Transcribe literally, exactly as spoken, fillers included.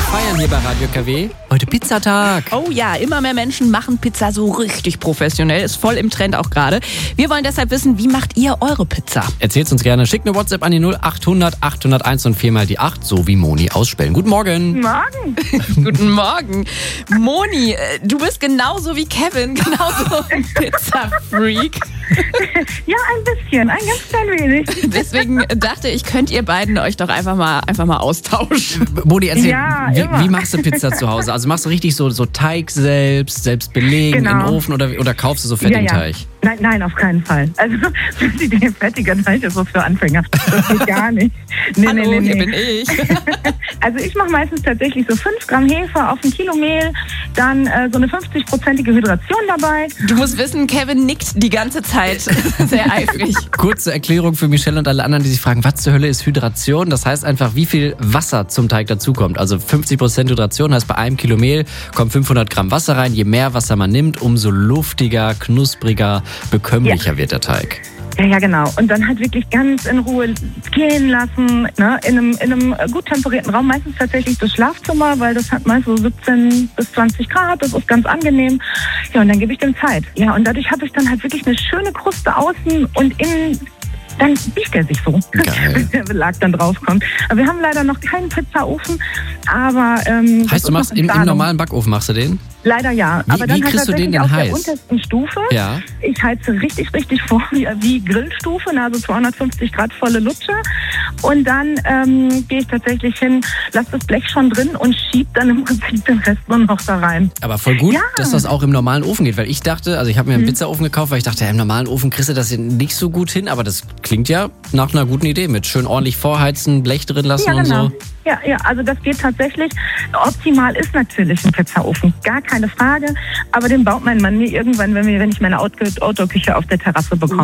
feiern hier bei Radio K W. Heute Pizzatag. Oh ja, immer mehr Menschen machen Pizza so richtig professionell. Ist voll im Trend auch gerade. Wir wollen deshalb wissen, wie macht ihr eure Pizza? Erzählt's uns gerne. Schickt eine WhatsApp an die null acht hundert achthunderteins und viermal die acht, so wie Moni ausspellen. Guten Morgen. Morgen. Guten Morgen. Moni, du bist genauso wie Kevin, genauso ein Pizza-Freak. Ja, ein bisschen, ein ganz klein wenig. Deswegen dachte ich, könnt ihr beiden euch doch einfach mal, einfach mal austauschen. Moni, erzähl, Ja, wie, immer. wie machst du Pizza zu Hause? Also machst du richtig so, so Teig selbst, selbst belegen Genau. in den Ofen oder, oder kaufst du so fertigen ja, ja. Teig? Nein, nein, auf keinen Fall. Also, die fertiger Teig ist was für Anfänger. Das geht gar nicht. Nee, Hallo, nee, nee, hier nee. bin ich. Also ich mache meistens tatsächlich so fünf Gramm Hefe auf ein Kilo Mehl, dann äh, so eine fünfzig-prozentige Hydration dabei. Du musst wissen, Kevin nickt die ganze Zeit sehr eifrig. Kurze Erklärung für Michelle und alle anderen, die sich fragen, was zur Hölle ist Hydration? Das heißt einfach, wie viel Wasser zum Teig dazukommt. Also fünfzig Prozent Hydration heißt, bei einem Kilo Mehl kommen fünfhundert Gramm Wasser rein. Je mehr Wasser man nimmt, umso luftiger, knuspriger, bekömmlicher Ja. wird der Teig. Ja, ja, genau. Und dann halt wirklich ganz in Ruhe gehen lassen, ne? in, einem, in einem gut temperierten Raum, meistens tatsächlich das Schlafzimmer, weil das hat meist so siebzehn bis zwanzig Grad, das ist ganz angenehm. Ja, und dann gebe ich dem Zeit. Ja, und dadurch habe ich dann halt wirklich eine schöne Kruste außen und innen. Dann biegt er sich so, Geil. bis der Belag dann draufkommt. Aber wir haben leider noch keinen Pizzaofen, aber... Ähm, das Heißt, ist du machst noch in im, im Planung. normalen Backofen machst du den? Leider ja. Wie- aber dann wie halt kriegst du den tatsächlich denn auf heiß? der untersten Stufe. Ja. Ich heize richtig, richtig vor, wie, wie Grillstufe, also zweihundertfünfzig Grad volle Lutsche. Und dann ähm, gehe ich tatsächlich hin, lasse das Blech schon drin und schiebe dann im Prinzip den Rest nur noch da rein. Aber voll gut, Ja. dass das auch im normalen Ofen geht, weil ich dachte, also ich habe mir einen Mhm. Pizzaofen gekauft, weil ich dachte, ja, im normalen Ofen kriegst du das nicht so gut hin, aber das klingt ja nach einer guten Idee mit schön ordentlich vorheizen, Blech drin lassen Ja, und genau. so. Ja, ja, also das geht tatsächlich. Optimal ist natürlich ein Pizzaofen, gar keine Frage. Aber den baut mein Mann mir irgendwann, wenn, wir, wenn ich meine Outdoor-Küche auf der Terrasse bekomme.